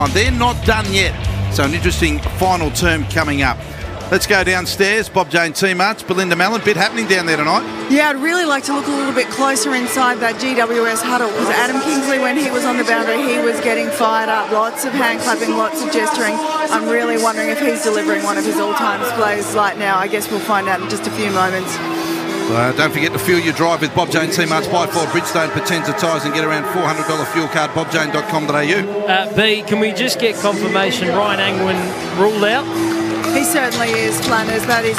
They're not done yet, so an interesting final term coming up. Let's go downstairs. Bob Jane T-Marts, Belinda Mallon. Bit happening down there tonight. Yeah, I'd really like to look a little bit closer inside that GWS huddle, because Adam Kingsley, when he was on the boundary, he was getting fired up. Lots of hand clapping, lots of gesturing. I'm really wondering if he's delivering one of his all-time displays right now. I guess we'll find out in just a few moments. Don't forget to fuel your drive with Bob Jane T-Marts by Ford, Bridgestone, Potenza tyres, and get around $400 fuel card, bobjane.com.au. B, can we just get confirmation Ryan Angwin ruled out? He certainly is, Flanners. That is